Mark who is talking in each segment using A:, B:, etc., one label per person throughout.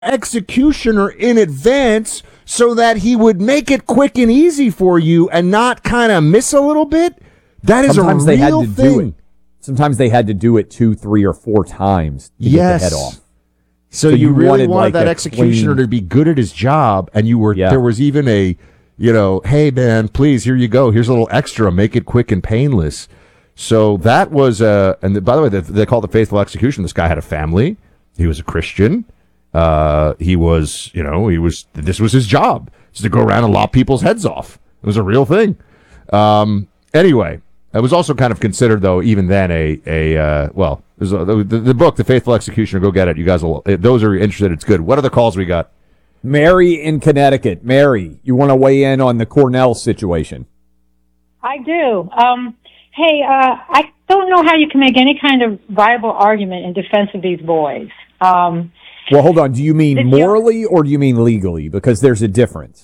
A: executioner in advance so that he would make it quick and easy for you and not kind of miss a little bit. That is
B: Sometimes
A: a real
B: they had to
A: thing.
B: do it. Sometimes they had to do it 2, 3, or 4 times to get the head off.
A: So you really wanted
B: like
A: that executioner to be good at his job, and you were there was even a, hey man, please, here you go. Here's a little extra. Make it quick and painless. So that was and by the way, they call it the faithful execution. This guy had a family. He was a Christian. He was, this was his job, to go around and lop people's heads off. It was a real thing. Anyway, it was also kind of considered, though, even then, the book, The Faithful Executioner. Go get it. You guys will, those are interested. It's good. What other calls we got?
B: Mary in Connecticut. Mary, you want to weigh in on the Cornell situation?
C: I do. Hey, I don't know how you can make any kind of viable argument in defense of these boys.
B: Well, hold on. Do you mean morally or do you mean legally? Because there's a difference.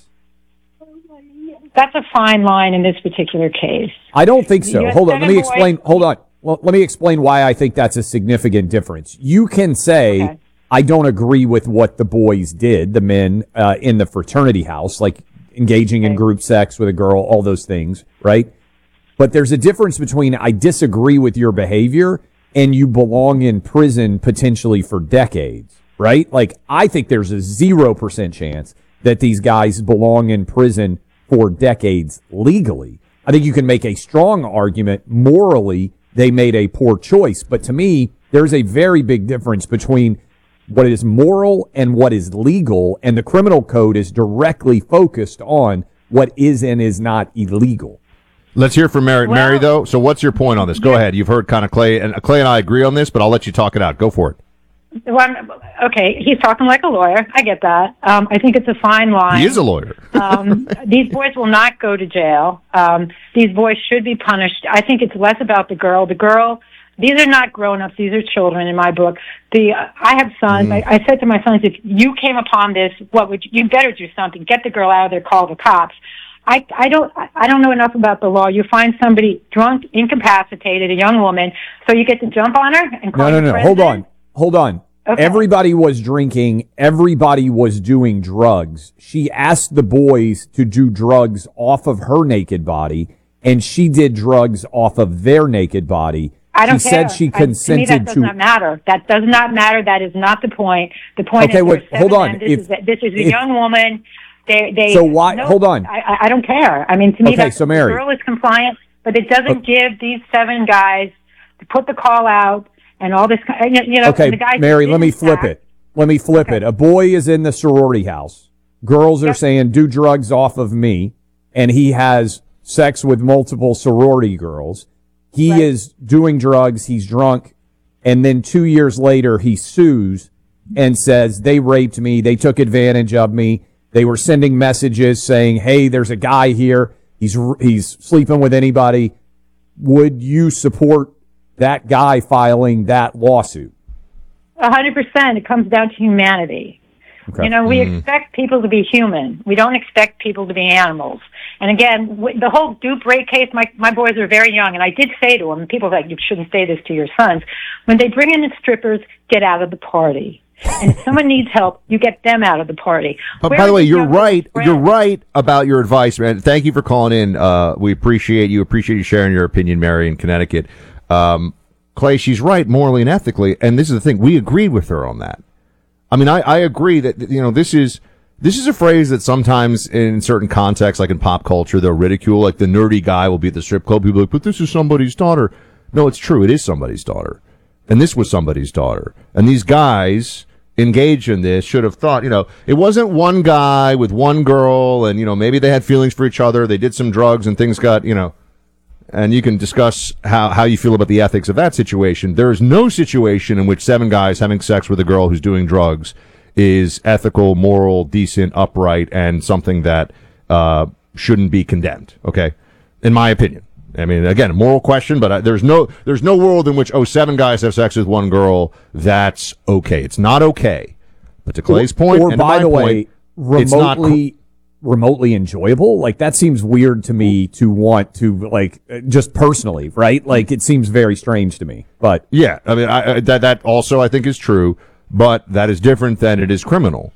C: That's a fine line in this particular case.
B: I don't think so. Hold on. Let me explain. Hold on. Well, let me explain why I think that's a significant difference. You can say, I don't agree with what the boys did, the men in the fraternity house, like engaging in group sex with a girl, all those things, right? But there's a difference between I disagree with your behavior and you belong in prison potentially for decades, right? Like, I think there's a 0% chance that these guys belong in prison for decades legally. I think you can make a strong argument morally they made a poor choice. But to me, there's a very big difference between what is moral and what is legal, and the criminal code is directly focused on what is and is not illegal.
A: Let's hear from Mary. Mary, though, so what's your point on this? Go ahead. You've heard kind of Clay and I agree on this, but I'll let you talk it out. Go for it.
C: Well, okay, he's talking like a lawyer. I get that. I think it's a fine line.
A: He is a lawyer.
C: These boys will not go to jail. These boys should be punished. I think it's less about the girl. The girl, these are not grown-ups. These are children in my book. I have sons. I said to my sons, if you came upon this, you better do something. Get the girl out of there, call the cops. I don't know enough about the law. You find somebody drunk, incapacitated, a young woman, so you get to jump on her and call her president?
B: Hold on. Okay. Everybody was drinking. Everybody was doing drugs. She asked the boys to do drugs off of her naked body, and she did drugs off of their naked body.
C: I don't
B: care. She said she consented
C: to me, that does not matter. That does not matter. That is not the point. The point
B: is, hold on.
C: This is a young woman.
B: So why? No, hold on.
C: I don't care. I mean, to me,
B: so Mary,
C: the girl is compliant, but it doesn't give these 7 guys to put the call out. And all this,
B: okay,
C: the guys
B: Mary, let me flip it. A boy is in the sorority house. Girls are saying, do drugs off of me. And he has sex with multiple sorority girls. He is doing drugs. He's drunk. And then 2 years later, he sues and says, they raped me. They took advantage of me. They were sending messages saying, hey, there's a guy here. He's sleeping with anybody. Would you support that guy filing that lawsuit?
C: 100%. It comes down to humanity. Okay. We expect people to be human. We don't expect people to be animals. And again, the whole dupe rape case, my boys are very young, and I did say to them, people are like, you shouldn't say this to your sons. When they bring in the strippers, get out of the party. And if someone needs help, you get them out of the party.
A: But by the way, you're right. You're right about your advice, man. Thank you for calling in. We appreciate you. Appreciate you sharing your opinion, Mary, in Connecticut. Clay, she's right morally and ethically, and this is the thing. We agreed with her on that. I mean, I agree that, this is a phrase that sometimes in certain contexts, like in pop culture, they'll ridicule. Like the nerdy guy will be at the strip club. People are like, but this is somebody's daughter. No, it's true. It is somebody's daughter. And this was somebody's daughter. And these guys engaged in this should have thought, it wasn't one guy with one girl and, maybe they had feelings for each other. They did some drugs and things got, and you can discuss how you feel about the ethics of that situation. There is no situation in which 7 guys having sex with a girl who's doing drugs is ethical, moral, decent, upright, and something that shouldn't be condemned, okay? In my opinion. I mean, again, a moral question, but there's no world in which, 7 guys have sex with one girl, that's okay. It's not okay. But to Clay's point,
B: or by the way, remotely enjoyable, like that seems weird to me to want to, like, just personally, right? Like it seems very strange to me. But
A: yeah, I mean, that also I think is true. but that is different than it is criminal.